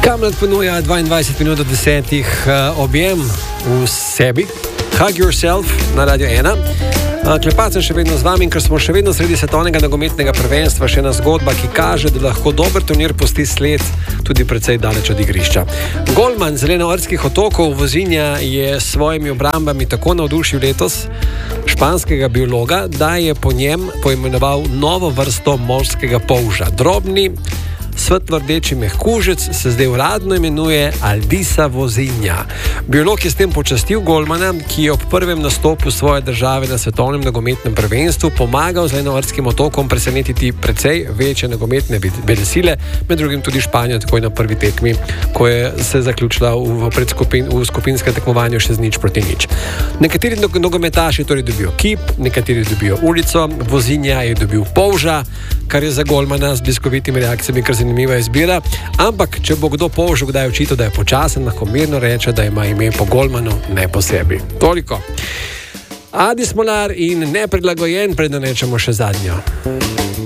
Kamlet ponuja 22 minut do 10 objem v sebi. Hug Yourself na Radio 1. Klepat sem še vedno z vami, ker smo še vedno sredi svetovnega nogometnega prvenstva. Še ena zgodba, ki kaže, da lahko dober turnir pusti sled tudi precej daleč od igrišča. Golman Zelenovrskih otokov Vozinja je s svojimi obrambami tako navdušil letos španskega biologa, da je po njem poimenoval novo vrsto morskega polža. Drobni, svetlo-rdeči mehkužec se zdaj uradno imenuje Aldisa Vozinja. Biolog je s tem počastil golmana, ki je ob prvem nastopu svoje države na svetovnem nogometnem prvenstvu pomagal Zelenovrtskim otokom presenetiti precej večje nogometne velesile, med drugim tudi Španijo, takoj na prvi tekmi, ko je se zaključila v skupinskem tekmovanju še z 0-0. Nekateri nogometaši torej dobijo kip, nekateri dobijo ulico, Vozinja je dobil polža, kar je za golmana z bliskovitimi reakcijami kar zanimiva izbira, ampak če bo kdo polžu kdaj očital, da je počasen, lahko mirno reče, da ima ime po golmanu, ne po sebi. Toliko. Adi Smolar in Neprilagojen, predno rečemo še zadnjo.